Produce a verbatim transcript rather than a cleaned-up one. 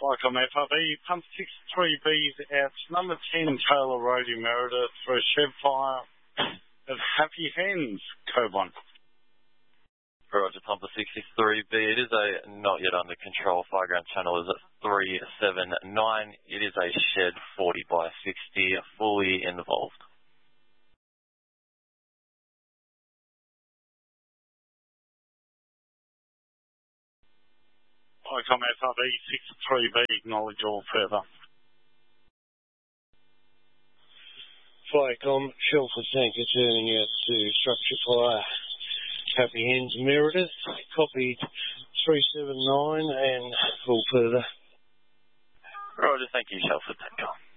Flycom F R B, pump sixty-three B's out, number ten Taylor Road in Meredith for a shed fire at Happy Hens, code one. Roger, pumper sixty-three B, it is a not yet under control, fireground channel is at three seven nine, it is a shed forty by sixty, fully involved. Flycom F R B, sixty-three B, acknowledge all further. Flycom, Shelford Tanker turning out to structure fire, Happy Hens, Meredith, copied three seven nine and full further. Roger, thank you, Shelford Tanker.